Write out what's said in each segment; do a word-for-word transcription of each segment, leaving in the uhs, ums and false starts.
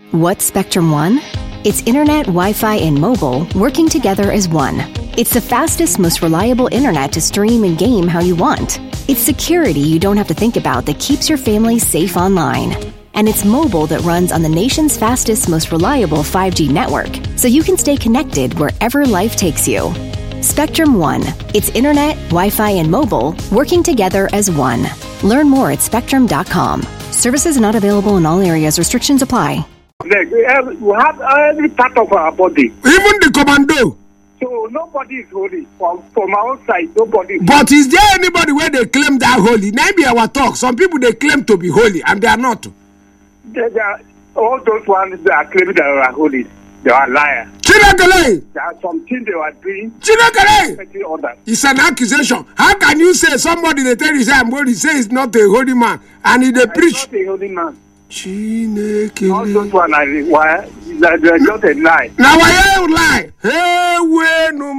What's Spectrum One? It's internet, Wi-Fi, and mobile working together as one. It's the fastest, most reliable internet to stream and game how you want. It's security you don't have to think about that keeps your family safe online. And it's mobile that runs on the nation's fastest, most reliable five G network, so you can stay connected wherever life takes you. Spectrum One. It's internet, Wi-Fi, and mobile working together as one. Learn more at spectrum dot com. Services not available in all areas. Restrictions apply. We have every part of our body. Even the commando. So nobody is holy. From, from outside, nobody. But is there anybody where they claim they are holy? Maybe our talk. Some people, they claim to be holy, and they are not. They, they are, all those ones that are claiming they are holy, they are liars. Chinakale! There are some things they are doing. Chinakale! It's an accusation. How can you say somebody they tell you say I'm holy, say he's not a holy man, and he they preach? He's not a holy man. Chinakale. All those ones are why they are just a lie. Now I ain't lie. Hey, we no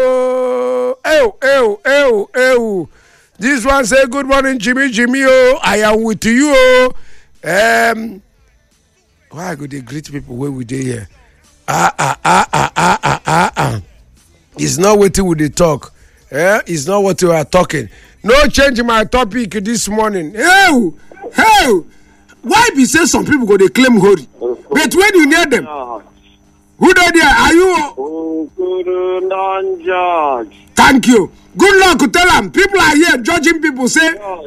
more. Ew, ew, ew, ew. This one say good morning, Jimmy, Jimmy. Oh, I am with you. Oh. Um, why could they greet people where we dey here? Ah ah ah ah ah ah ah ah. It's not what we they talk. Eh? It's not what we are talking. No change in my topic this morning. Hey, hey. Why be say some people go they claim holy? But when you near them, who they there? Are you? Oh, good non-judge. Thank you. Good luck to tell them. People are here judging people. Say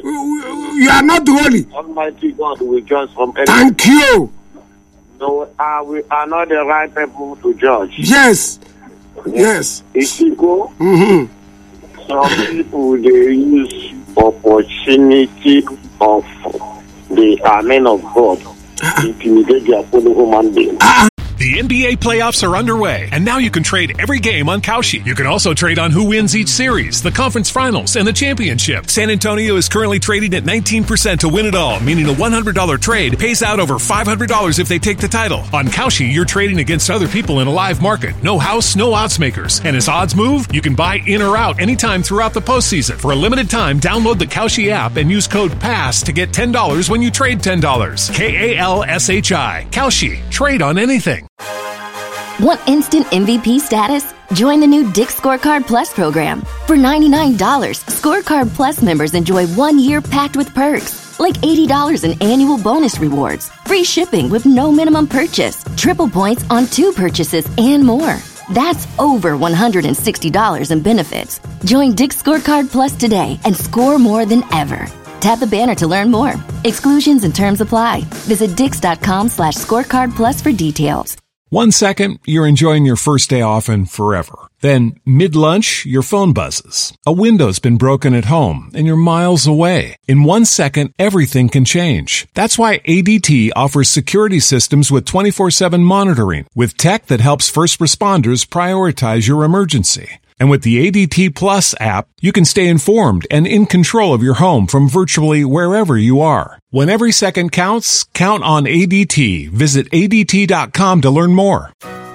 you are not holy. Almighty God will judge from any. Thank you. No, uh, we are not the right people to judge. Yes. Yes. If you go, mm-hmm. some people they use opportunity of the uh, men of God to intimidate their fellow human beings. Uh-uh. The N B A playoffs are underway, and now you can trade every game on Kalshi. You can also trade on who wins each series, the conference finals, and the championship. San Antonio is currently trading at nineteen percent to win it all, meaning a one hundred dollars trade pays out over five hundred dollars if they take the title. On Kalshi, you're trading against other people in a live market. No house, no odds makers. And as odds move, you can buy in or out anytime throughout the postseason. For a limited time, download the Kalshi app and use code PASS to get ten dollars when you trade ten dollars. K A L S H I. Kalshi. Trade on anything. Want instant M V P status? Join the new Dick's Scorecard Plus program. For ninety-nine dollars, Scorecard Plus members enjoy one year packed with perks, like eighty dollars in annual bonus rewards, free shipping with no minimum purchase, triple points on two purchases, and more. That's over one hundred sixty dollars in benefits. Join Dick's Scorecard Plus today and score more than ever. Tap the banner to learn more. Exclusions and terms apply. Visit dix.com slash scorecard plus for details. One second, you're enjoying your first day off and forever. Then, mid-lunch, your phone buzzes. A window's been broken at home, and you're miles away. In one second, everything can change. That's why A D T offers security systems with twenty-four seven monitoring, with tech that helps first responders prioritize your emergency. And with the A D T Plus app, you can stay informed and in control of your home from virtually wherever you are. When every second counts, count on A D T. Visit A D T dot com to learn more.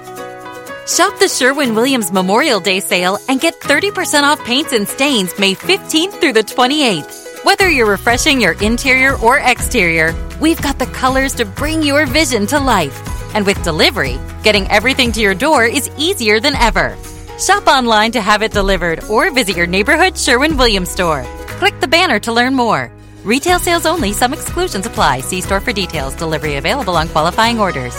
Shop the Sherwin-Williams Memorial Day sale and get thirty percent off paints and stains May fifteenth through the twenty-eighth. Whether you're refreshing your interior or exterior, we've got the colors to bring your vision to life. And with delivery, getting everything to your door is easier than ever. Shop online to have it delivered or visit your neighborhood Sherwin-Williams store. Click the banner to learn more. Retail sales only. Some exclusions apply. See store for details. Delivery available on qualifying orders.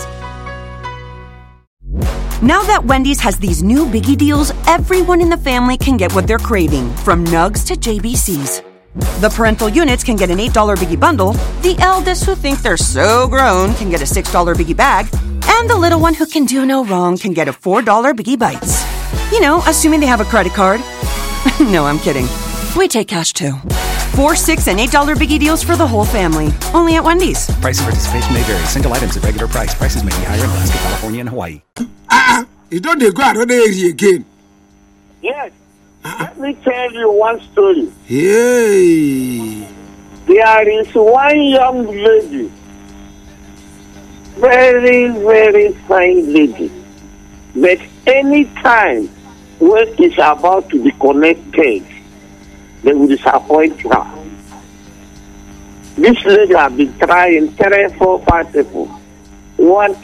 Now that Wendy's has these new biggie deals, everyone in the family can get what they're craving, from nugs to J B Cs. The parental units can get an eight dollars biggie bundle, the eldest who think they're so grown can get a six dollars biggie bag, and the little one who can do no wrong can get a four dollars biggie bites. You know, assuming they have a credit card. No, I'm kidding. We take cash too. Four, six, and eight dollar biggie deals for the whole family. Only at Wendy's. Price and participation may vary. Single items at regular price. Prices may be higher in Alaska, California, and Hawaii. Ah, uh, you don't go out of the area again. Yes. Uh-uh. Let me tell you one story. Hey. There is one young lady, very, very fine lady, but any time when it's about to be connected, they will disappoint her. This lady has been trying three, four, five people. One